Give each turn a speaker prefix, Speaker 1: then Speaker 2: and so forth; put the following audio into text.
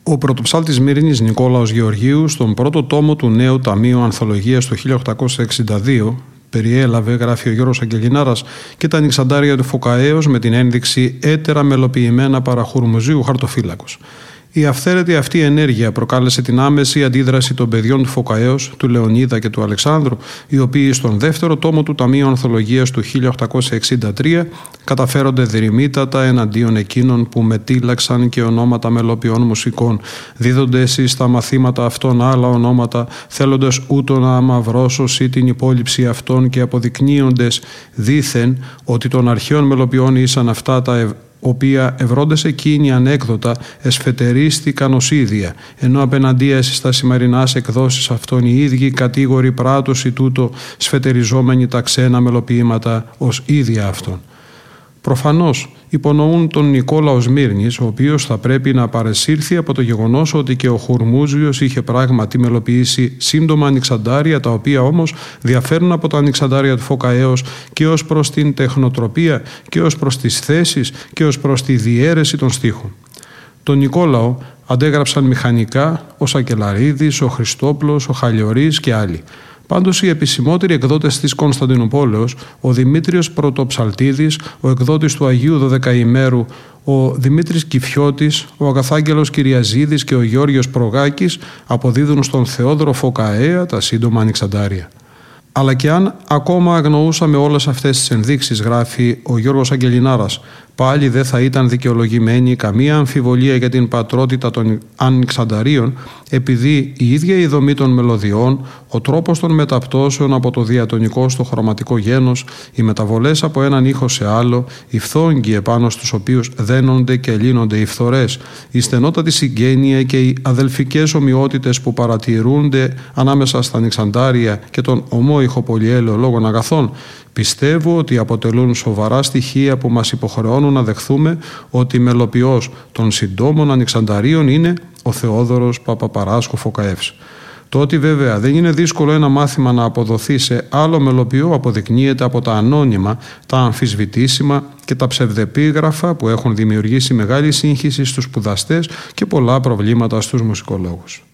Speaker 1: Ο πρωτοψάλτης Μύρινης Νικόλαος Γεωργίου στον πρώτο τόμο του νέου Ταμείου Ανθολογίας το 1862 περιέλαβε, γράφει ο Γιώργος Αγγελινάρας, και τα Ανοιξαντάρια του Φωκαέως με την ένδειξη «έτερα μελοποιημένα παραχουρμουζίου χαρτοφύλακος». Η αυθαίρετη αυτή ενέργεια προκάλεσε την άμεση αντίδραση των παιδιών του Φωκαέως, του Λεωνίδα και του Αλεξάνδρου, οι οποίοι στον δεύτερο τόμο του Ταμείου Ανθολογίας του 1863 καταφέρονται δρυμύτατα εναντίον εκείνων που μετήλαξαν και ονόματα μελοποιών μουσικών, δίδοντες στα μαθήματα αυτών άλλα ονόματα, θέλοντας ούτω να αμαυρώσωσι την υπόλοιψη αυτών και αποδεικνύοντες δήθεν ότι των αρχαίων μελοποιών ήσαν αυτά τα οποία ευρώντες εκείνοι ανέκδοτα εσφετερίστηκαν ως ίδια, ενώ απέναντία στα σημερινάς εκδόσεις αυτών οι ίδιοι κατήγοροι πράτωση τούτο σφετεριζόμενοι τα ξένα μελοποιήματα ως ίδια αυτών. Προφανώς υπονοούν τον Νικόλαο Σμύρνης, ο οποίος θα πρέπει να παρεσύρθει από το γεγονός ότι και ο Χουρμούζιος είχε πράγματι μελοποιήσει σύντομα ανοιξαντάρια, τα οποία όμως διαφέρουν από τα ανοιξαντάρια του Φωκαέως και ως προς την τεχνοτροπία και ως προς τις θέσεις και ως προς τη διαίρεση των στίχων. Τον Νικόλαο αντέγραψαν μηχανικά ο Σακελαρίδης, ο Χριστόπλος, ο Χαλιορής και άλλοι. Πάντως οι επισημότεροι εκδότες της Κωνσταντινούπολεως, ο Δημήτριος Πρωτοψαλτίδης, ο εκδότης του Αγίου Δωδεκαημέρου, ο Δημήτρης Κυφιώτης, ο Αγαθάγγελος Κυριαζίδης και ο Γιώργος Προγάκης αποδίδουν στον Θεόδωρο Φωκαέα τα σύντομα ανοιξαντάρια. Αλλά και αν ακόμα αγνοούσαμε όλες αυτές τις ενδείξεις, γράφει ο Γιώργος Αγγελινάρας, πάλι δεν θα ήταν δικαιολογημένη καμία αμφιβολία για την πατρότητα των ανοιξανταρίων, επειδή η ίδια η δομή των μελωδιών, ο τρόπος των μεταπτώσεων από το διατονικό στο χρωματικό γένος, οι μεταβολές από έναν ήχο σε άλλο, οι φθόγγοι επάνω στους οποίους δένονται και λύνονται οι φθορές, η στενότατη συγγένεια και οι αδελφικές ομοιότητες που παρατηρούνται ανάμεσα στα ανοιξαντάρια και τον ομόηχο πολυέλαιο λόγων αγαθών, πιστεύω ότι αποτελούν σοβαρά στοιχεία που μας υποχρεώνουν να δεχθούμε ότι μελοποιός των συντόμων ανοιξανταρίων είναι ο Θεόδωρος Παπαπαράσκου Φωκαεύς. Το ότι βέβαια δεν είναι δύσκολο ένα μάθημα να αποδοθεί σε άλλο μελοποιό αποδεικνύεται από τα ανώνυμα, τα αμφισβητήσιμα και τα ψευδεπίγραφα που έχουν δημιουργήσει μεγάλη σύγχυση στους σπουδαστές και πολλά προβλήματα στους μουσικολόγους.